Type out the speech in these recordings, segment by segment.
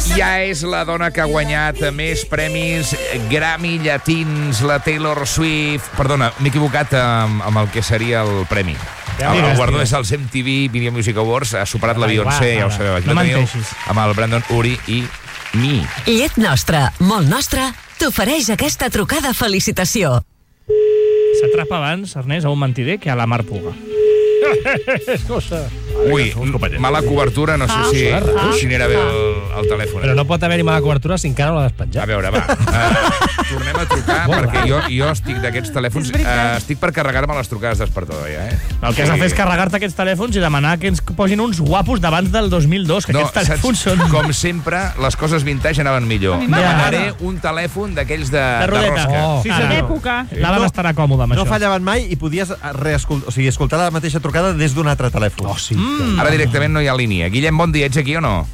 Ja és la dona que ha guanyat més premis Grammy llatins, la Taylor Swift... Perdona, m'he equivocat amb el que seria el premi. El guardó és els MTV Video Music Awards, ha superat la Beyoncé, ja ho sabeu. Aquí la teniu amb el Brandon Urie i mi. Llet Nostra, molt nostra, t'ofereix aquesta trucada felicitació. S'atrapa abans, Ernest, a un mentider que a la Mar Puga. Ui, mala cobertura, no sé si anirà bé el telèfon. Però no pot haver-hi mala cobertura si encara no l'ha despenjat. A veure, va, tornem a trucar, perquè jo estic d'aquests telèfons, estic per carregar-me les trucades despertador, ja, El que has de fer és carregar-te aquests telèfons i demanar que ens posin uns guapos d'abans del 2002, que aquests telèfons són... Com sempre, les coses vintage anaven millor. Demanaré un telèfon d'aquells de rosca. Sí, d'època. L'Alan estarà còmode amb això. No fallaven mai i podies escoltar la mateixa trucada des d'un altre telèfon. Oh, sí. Ara directament no hi ha línia. Guillem, bon dia, ets aquí o no?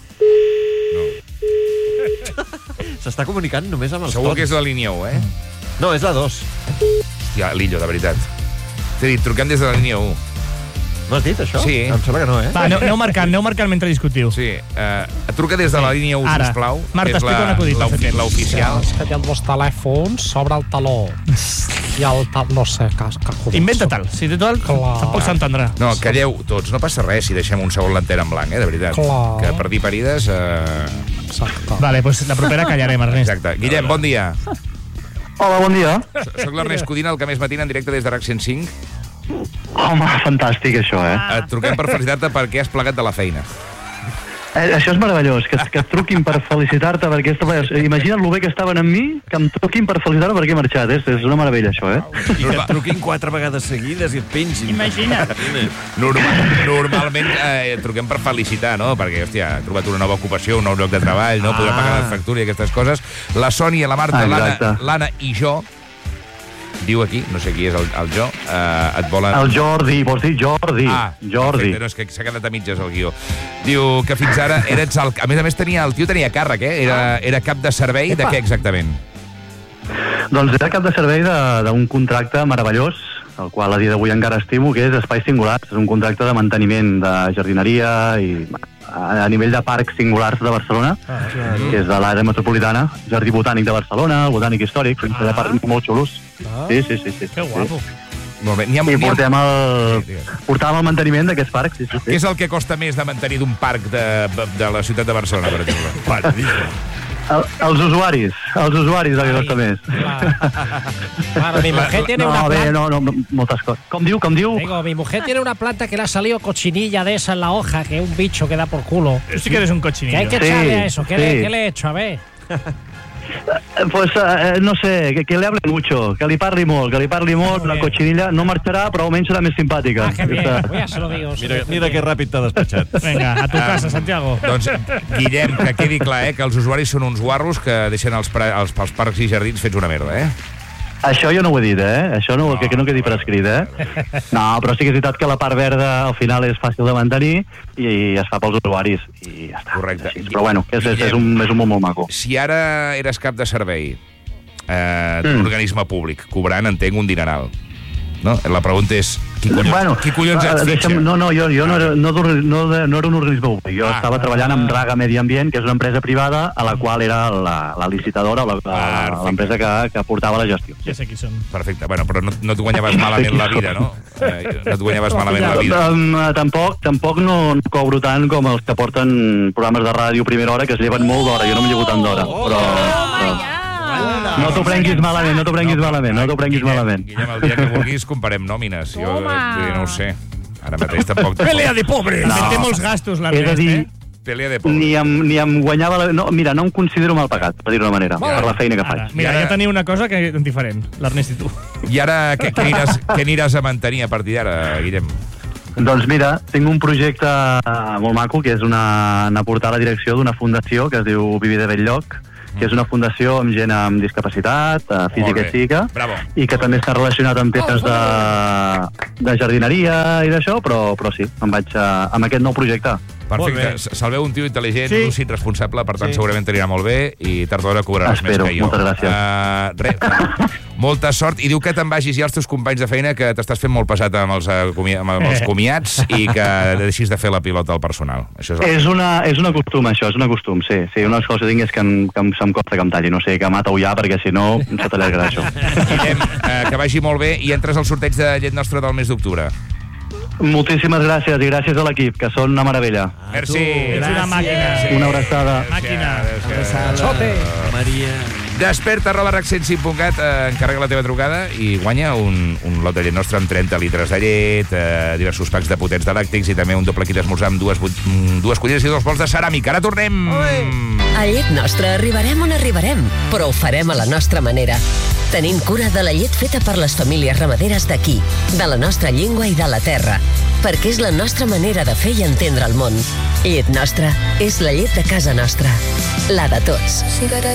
S'està comunicant només amb els Segur que és la línia 1, No, és la 2. Hòstia, Lillo, de veritat. T'he dit, truquem des de la línia 1. No has dit, això? Sí. Em sembla que no, Va, aneu marcant mentre discutiu. Sí, truca des de la línia 1, sisplau. Marta, explica un acudit. L'oficial. És que hi ha dos telèfons sobre el taló. I el tal, no sé, Inventa-te'l, si té tot, tampoc s'entendrà. No, calleu tots, no passa res si deixem un segon l'antena en blanc, de veritat. Clar. Que per dir parides... Exacte. Vale, doncs la propera callarem, Ernest. Exacte. Guillem, bon dia. Hola, bon dia. Soc l'Ernest Codina, el que més matina en directe des de RAC 105. Home, fantàstic, això, Et truquem per felicitar-te perquè has plegat de la feina. Això és meravellós, que et truquin per felicitar-te perquè... Imagina't el bé que estaven amb mi, que em truquin per felicitar-me perquè he marxat. És una meravella, això, I que et truquin 4 vegades seguides i et pengin. Imagina't. Normalment truquem per felicitar, no? Perquè, hòstia, ha trobat una nova ocupació, un nou lloc de treball, no? Podrà pagar les factures i aquestes coses. La Sònia, la Marta, l'Anna i jo, diu aquí, no sé qui és el jo, et volen... El Jordi, vols dir Jordi? Jordi. Perfecte, no, és que s'ha quedat a mitges el guió. Diu que fins ara eres el... A més, el tio tenia càrrec, Era cap de servei de què exactament? Doncs era cap de servei d'un contracte meravellós, el qual a dia d'avui encara estimo, que és Espais Singulars. És un contracte de manteniment de jardineria i a nivell de parcs singulars de Barcelona, que és de l'àrea metropolitana, Jardí Botànic de Barcelona, el Botànic Històric, de parcs molt xulos. Sí. Que guapo. Molt bé. I portàvem el manteniment d'aquests parcs. Sí. Què és el que costa més de mantenir d'un parc de la ciutat de Barcelona, per exemple? Els usuaris el que costa més. Claro, mi mujer tiene una planta... No, moltes coses. Com diu? Digo, mi mujer tiene una planta que le ha salido cochinilla de esa en la hoja, que es un bicho que da por culo. Sí que eres un cochinillo. ¿Qué hay que echarle a eso? ¿Qué le he hecho? A ver. Pues no sé, que le hable mucho, que li parli molt, la cochinilla no marxarà, però almenys serà més simpàtica. Que bien, pues ya se lo digo. Mira que ràpid t'ha despatxat. Vinga, a tu casa, Santiago. Doncs, Guillem, que quedi clar, que els usuaris són uns guarros que deixen els parcs i jardins fets una merda, Això jo no ho he dit, Això que no quedi per escrit, No, però sí que és veritat que la part verda al final és fàcil de mantenir i es fa pels usuaris i ja està. Correcte. Però bueno, és un món molt maco. Si ara eres cap de servei d'un organisme públic, cobrant, entenc, un dineral, no? La pregunta és, qui collons et fitxa? No, jo no era un organisme públic. Jo estava treballant amb Raga Medi Ambient, que és una empresa privada a la qual era la licitadora, l'empresa que portava la gestió. Ja sé qui són. Perfecte, bueno, però no et guanyaves malament la vida, no? No et guanyaves malament la vida. Tampoc no cobro tant com els que porten programes de ràdio a primera hora, que es lleven molt d'hora. Jo no m'hi llevo tant d'hora, però... No t'ho prenguis malament. Guillem, el dia que vulguis comparem nòmines. Jo no ho sé. Ara mateix tampoc... Pelea de pobres! Té molts gastos, l'Ernest, Pelea de pobres. Ni em guanyava... Mira, no em considero mal pagat, per dir-ho d'una manera, per la feina que faig. Mira, ja teniu una cosa que és diferent, l'Ernest i tu. I ara, què aniràs a mantenir a partir d'ara, Guillem? Doncs mira, tinc un projecte molt maco, que és anar a portar la direcció d'una fundació que es diu Vivi de Belllloc, que és una fundació amb gent amb discapacitat, física i psíquica, i que també està relacionat amb temes de jardineria i d'això, però sí, em vaig amb aquest nou projecte. Perfecte. Salveu un tio intel·ligent, lúcid, responsable, per tant, segurament t'anirà molt bé i tard o d'hora cobraràs més que jo. Moltes gràcies. Molta sort. I diu que te'n vagis ja als teus companys de feina, que t'estàs fent molt pesat amb els comiats i que deixis de fer la pilota al personal. Això és un costum, això, és un costum, sí. Una de les coses que tinc és que se'm costa que em talli. No sé, que mata-ho ja, perquè si no se t'allargarà això. Guillem, que vagi molt bé i entres al sorteig de Llet Nostra del mes d'octubre. Moltíssimes gràcies i gràcies a l'equip, que són una meravella. Merci. Ets una màquina. Una abraçada. Màquina. Sote. Maria. Desperta@rac105.cat, encarrega la teva trucada i guanya un lot de Llet Nostra amb 30 litres de llet, diversos packs de potents de làctics i també un doble kit d'esmorzar amb dues culleres i 2 bols de ceràmica. Ara tornem! A Llet Nostra arribarem on arribarem, però ho farem a la nostra manera. Tenint cura de la llet feta per les famílies ramaderes d'aquí, de la nostra llengua i de la terra, perquè és la nostra manera de fer i entendre el món. Llet Nostra és la llet de casa nostra, la de tots.